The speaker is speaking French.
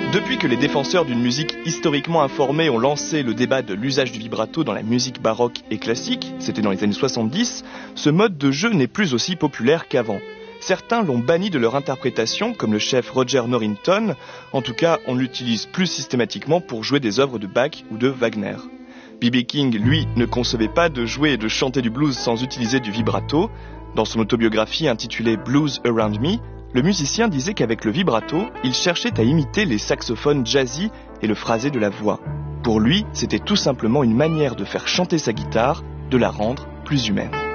Depuis que les défenseurs d'une musique historiquement informée ont lancé le débat de l'usage du vibrato dans la musique baroque et classique, c'était dans les années 70, ce mode de jeu n'est plus aussi populaire qu'avant. Certains l'ont banni de leur interprétation, comme le chef Roger Norrington. En tout cas, on l'utilise plus systématiquement pour jouer des œuvres de Bach ou de Wagner. B.B. King, lui, ne concevait pas de jouer et de chanter du blues sans utiliser du vibrato. Dans son autobiographie intitulée Blues Around Me, le musicien disait qu'avec le vibrato, il cherchait à imiter les saxophones jazzy et le phrasé de la voix. Pour lui, c'était tout simplement une manière de faire chanter sa guitare, de la rendre plus humaine.